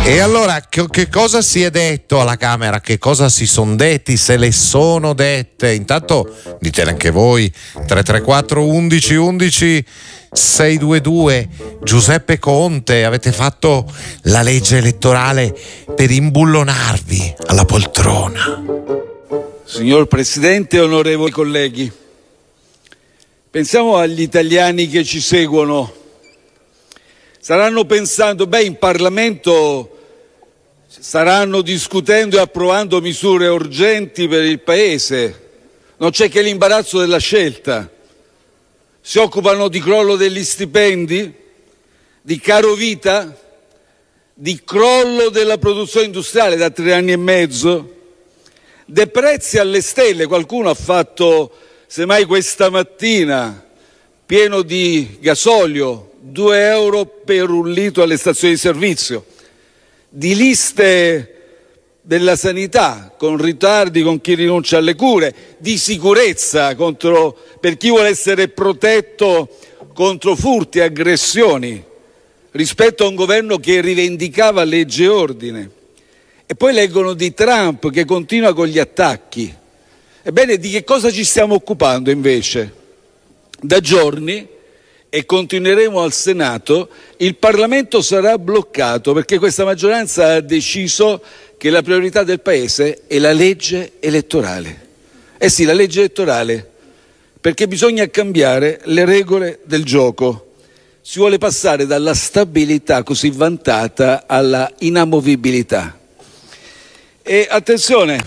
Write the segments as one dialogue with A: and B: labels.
A: E allora, che cosa si è detto alla Camera? Che cosa si sono detti? Se le sono dette? Intanto ditele anche voi. 334 11 11 622. Giuseppe Conte, avete fatto la legge elettorale per imbullonarvi alla poltrona.
B: Signor Presidente, onorevoli colleghi, pensiamo agli italiani che ci seguono. Staranno pensando, in Parlamento staranno discutendo e approvando misure urgenti per il Paese. Non c'è che l'imbarazzo della scelta. Si occupano di crollo degli stipendi, di caro vita, di crollo della produzione industriale da 3 anni e mezzo, dei prezzi alle stelle. Qualcuno ha fatto, semmai questa mattina, pieno di gasolio, 2 euro per un litro alle stazioni di servizio, di liste della sanità, con ritardi, con chi rinuncia alle cure, di sicurezza per chi vuole essere protetto contro furti e aggressioni, rispetto a un governo che rivendicava legge e ordine. E poi leggono di Trump che continua con gli attacchi. Ebbene, di che cosa ci stiamo occupando invece? Da giorni, e continueremo al Senato, il Parlamento sarà bloccato perché questa maggioranza ha deciso che la priorità del Paese è la legge elettorale. Eh sì, la legge elettorale, perché bisogna cambiare le regole del gioco. Si vuole passare dalla stabilità così vantata alla inamovibilità. E attenzione,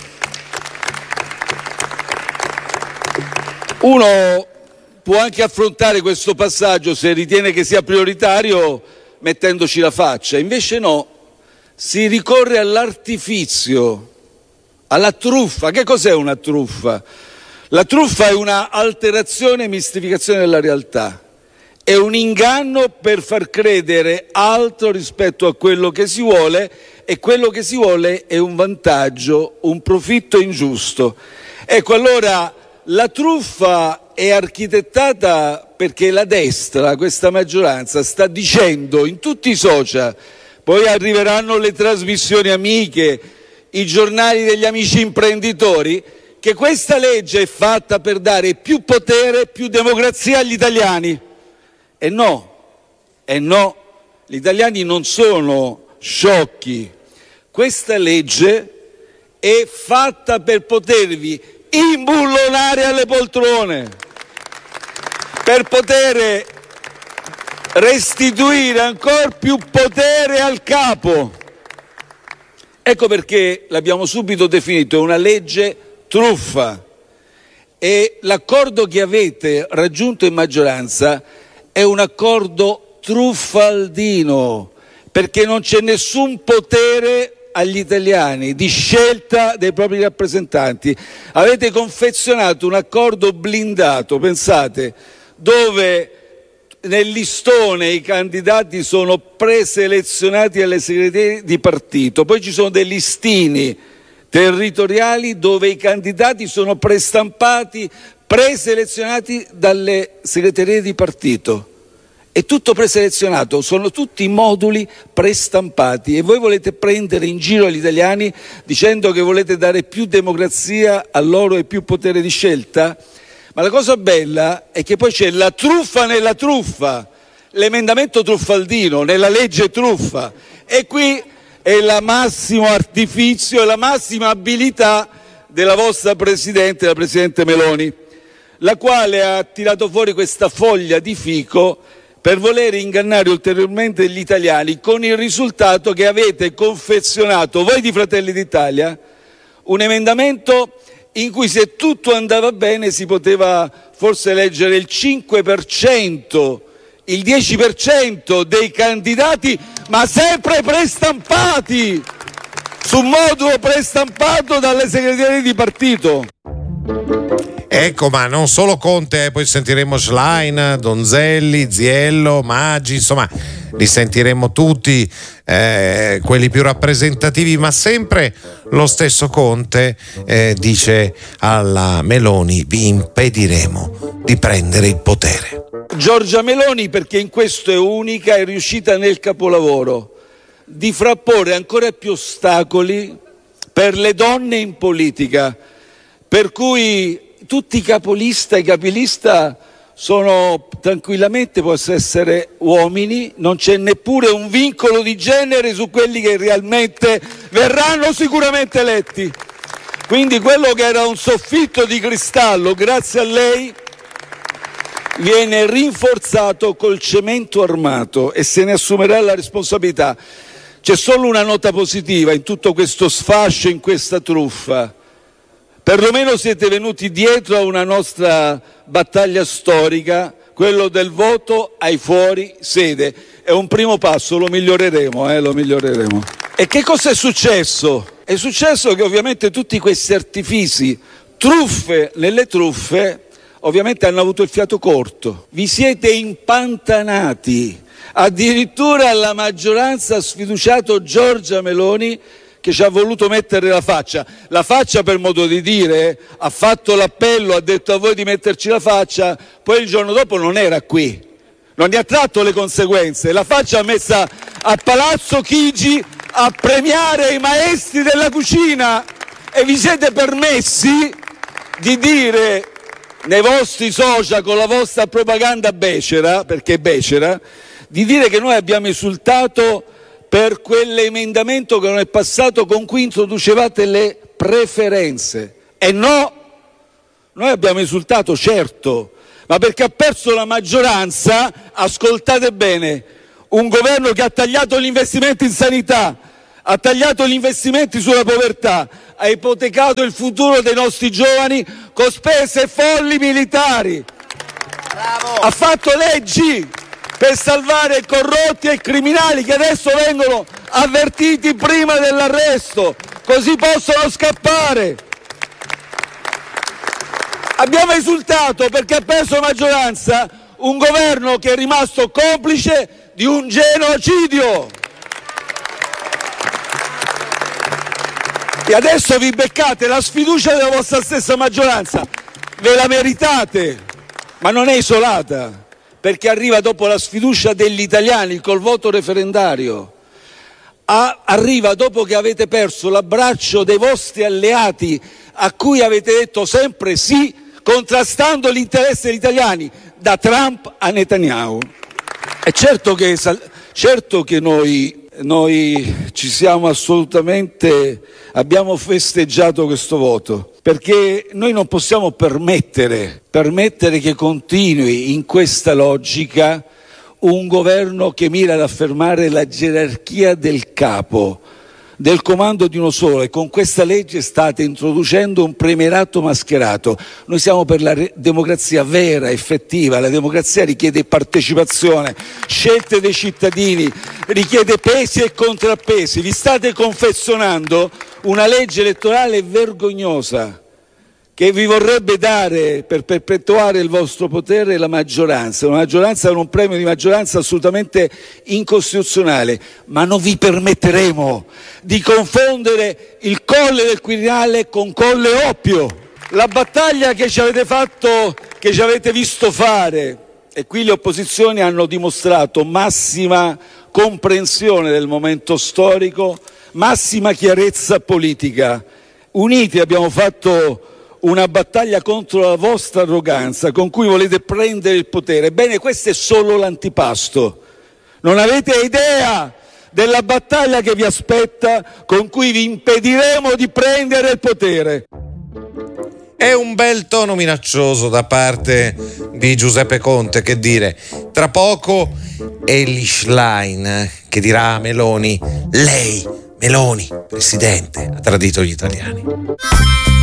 B: uno può anche affrontare questo passaggio, se ritiene che sia prioritario, mettendoci la faccia. Invece no, si ricorre all'artifizio, alla truffa. Che cos'è una truffa? La truffa è una alterazione e mistificazione della realtà. È un inganno per far credere altro rispetto a quello che si vuole, e quello che si vuole è un vantaggio, un profitto ingiusto. Ecco, allora la truffa è architettata perché la destra, questa maggioranza, sta dicendo in tutti i social, poi arriveranno le trasmissioni amiche, i giornali degli amici imprenditori, che questa legge è fatta per dare più potere, più democrazia agli italiani. E no, gli italiani non sono sciocchi. Questa legge è fatta per potervi imbullonare alle poltrone, per poter restituire ancora più potere al capo. Ecco perché l'abbiamo subito definito una legge truffa, e l'accordo che avete raggiunto in maggioranza è un accordo truffaldino, perché non c'è nessun potere agli italiani di scelta dei propri rappresentanti. Avete confezionato un accordo blindato, pensate, dove nel listone i candidati sono preselezionati alle segreterie di partito, poi ci sono dei listini territoriali dove i candidati sono prestampati, preselezionati dalle segreterie di partito. È tutto preselezionato, sono tutti moduli prestampati, e voi volete prendere in giro gli italiani dicendo che volete dare più democrazia a loro e più potere di scelta? Ma la cosa bella è che poi c'è la truffa nella truffa, l'emendamento truffaldino nella legge truffa, e qui è il massimo artifizio e la massima abilità della vostra Presidente, la Presidente Meloni, la quale ha tirato fuori questa foglia di fico per voler ingannare ulteriormente gli italiani, con il risultato che avete confezionato, voi di Fratelli d'Italia, un emendamento in cui, se tutto andava bene, si poteva forse eleggere il 5%, il 10% dei candidati, ma sempre prestampati, su modulo prestampato dalle segreterie di partito.
A: Ecco, ma non solo Conte, poi sentiremo Schlein, Donzelli, Ziello, Maggi, insomma li sentiremo tutti, quelli più rappresentativi, ma sempre lo stesso Conte dice alla Meloni: vi impediremo di prendere il potere.
B: Giorgia Meloni, perché in questo è unica, è riuscita nel capolavoro: di frapporre ancora più ostacoli per le donne in politica, per cui tutti i capolista e capilista sono tranquillamente, possono essere uomini, non c'è neppure un vincolo di genere su quelli che realmente verranno sicuramente eletti. Quindi quello che era un soffitto di cristallo, grazie a lei, viene rinforzato col cemento armato e se ne assumerà la responsabilità. C'è solo una nota positiva in tutto questo sfascio, in questa truffa. Perlomeno siete venuti dietro a una nostra battaglia storica, quello del voto ai fuori sede. È un primo passo, lo miglioreremo, lo miglioreremo. E che cosa è successo? È successo che ovviamente tutti questi artifici, truffe nelle truffe, ovviamente hanno avuto il fiato corto. Vi siete impantanati. Addirittura la maggioranza ha sfiduciato Giorgia Meloni, che ci ha voluto mettere la faccia per modo di dire, ha fatto l'appello, ha detto a voi di metterci la faccia, poi il giorno dopo non era qui, non ne ha tratto le conseguenze, la faccia ha messa a Palazzo Chigi a premiare i maestri della cucina e vi siete permessi di dire nei vostri social con la vostra propaganda becera, perché è becera, di dire che noi abbiamo insultato per quell'emendamento che non è passato con cui introducevate le preferenze. E no, noi abbiamo insultato, certo, ma perché ha perso la maggioranza, ascoltate bene, un governo che ha tagliato gli investimenti in sanità, ha tagliato gli investimenti sulla povertà, ha ipotecato il futuro dei nostri giovani con spese folli militari. Bravo. Ha fatto leggi per salvare i corrotti e i criminali che adesso vengono avvertiti prima dell'arresto, così possono scappare. Abbiamo esultato perché ha perso maggioranza un governo che è rimasto complice di un genocidio. E adesso vi beccate la sfiducia della vostra stessa maggioranza, ve la meritate, ma non è isolata. Perché arriva dopo la sfiducia degli italiani col voto referendario, arriva dopo che avete perso l'abbraccio dei vostri alleati a cui avete detto sempre sì, contrastando l'interesse degli italiani, da Trump a Netanyahu. È certo che noi ci siamo assolutamente, abbiamo festeggiato questo voto, perché noi non possiamo permettere che continui in questa logica un governo che mira ad affermare la gerarchia del capo, del comando di uno solo, e con questa legge state introducendo un premierato mascherato. Noi siamo per la democrazia vera, effettiva. La democrazia richiede partecipazione, scelte dei cittadini, richiede pesi e contrappesi. Vi state confezionando una legge elettorale vergognosa che vi vorrebbe dare per perpetuare il vostro potere la maggioranza, una maggioranza con un premio di maggioranza assolutamente incostituzionale, ma non vi permetteremo di confondere il Colle del Quirinale con Colle Oppio. La battaglia che ci avete fatto, che ci avete visto fare, e qui le opposizioni hanno dimostrato massima comprensione del momento storico, massima chiarezza politica. Uniti abbiamo fatto una battaglia contro la vostra arroganza con cui volete prendere il potere. Ebbene, questo è solo l'antipasto. Non avete idea della battaglia che vi aspetta, con cui vi impediremo di prendere il potere.
A: È un bel tono minaccioso da parte di Giuseppe Conte, che dire. Tra poco Elly Schlein che dirà a Meloni: lei, Meloni, presidente, ha tradito gli italiani.